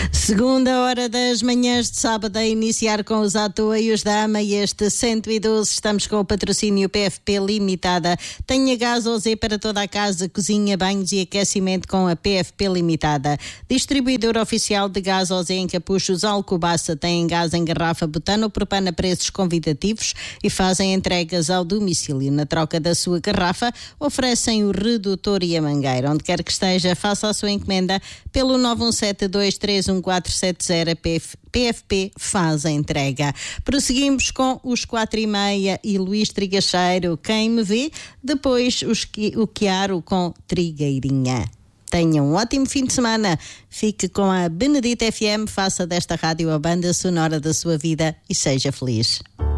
Segunda hora das manhãs de sábado a iniciar com os apoios da AMA e este 112. Estamos com o patrocínio PFP Limitada. Tenha gás OZ para toda a casa, cozinha, banhos e aquecimento com a PFP Limitada. Distribuidor oficial de gás OZ em Capuchos, Alcobaça. Tem gás em garrafa butano propano a preços convidativos e fazem entregas ao domicílio. Na troca da sua garrafa, oferecem o redutor e a mangueira. Onde quer que esteja, faça a sua encomenda pelo 917231470. PFP faz a entrega. Prosseguimos com os 4h30 e Luís Trigacheiro. Quem me vê? Depois o Chiaro com Trigueirinha. Tenha um ótimo fim de semana. Fique com a Benedita FM. Faça desta rádio a banda sonora da sua vida e seja feliz.